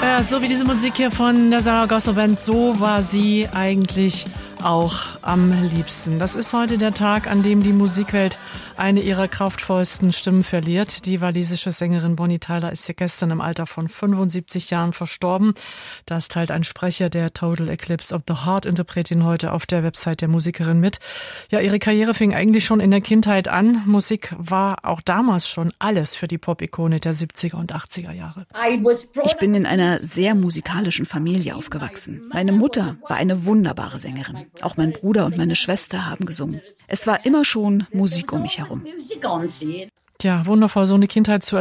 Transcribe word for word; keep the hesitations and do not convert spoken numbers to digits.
Ja, so wie diese Musik hier von der Saragossa Band, so war sie eigentlich auch am liebsten. Das ist heute der Tag, an dem die Musikwelt eine ihrer kraftvollsten Stimmen verliert. Die walisische Sängerin Bonnie Tyler ist ja gestern im Alter von fünfundsiebzig Jahren verstorben. Das teilt ein Sprecher der Total Eclipse of the Heart-Interpretin heute auf der Website der Musikerin mit. Ja, ihre Karriere fing eigentlich schon in der Kindheit an. Musik war auch damals schon alles für die Pop-Ikone der siebziger und achtziger Jahre. Ich bin in einer sehr musikalischen Familie aufgewachsen. Meine Mutter war eine wunderbare Sängerin. Auch mein Bruder und meine Schwester haben gesungen. Es war immer schon Musik um mich herum. Tja, wundervoll, so eine Kindheit zu